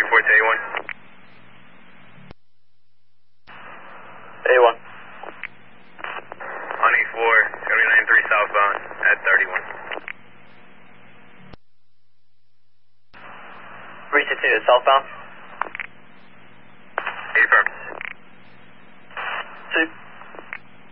report to A1. A1. On A4, 79-3 southbound at 31. Reach it to southbound. Affirm.